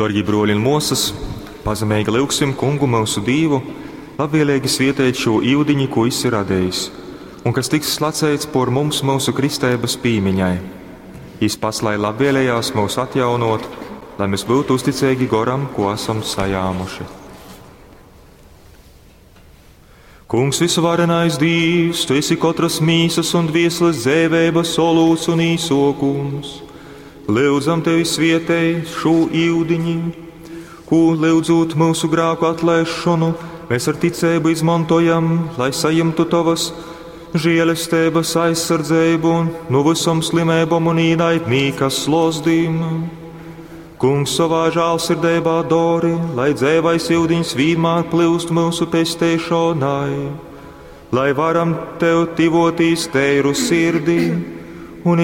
Dorgi broļi un mosas, pazemīgi lūgsim Kungu mūsu Dievu, labvēlīgi svietēt šo ildiņu, ko Viņš ir radījis, un kas tiks slacēts por mums mūsu kristēbas pīmiņai. Viņš paslai labvēlējās mūs atjaunot, lai mēs būtu uzticīgi goram, ko esam sajāmuši. Kungs visvarenais Dievs, Tu esi katras mīsas un dviesles dzēvības solūts un īsokums. Lūdzam Tevi svietēji šo ildiņu, ko lūdzot mūsu grāku atlēšanu, mēs ar ticību izmantojam, lai sajimtu Tavas žēlestības aizsardzību no visam slimībām un īnaidnīkas slozdīm. Kungs savā žēlsirdībā dori, lai dzēvais ildiņš vienmēr plūst mūsu pestēšanai, lai varam Tev tivotīs teiru sirdī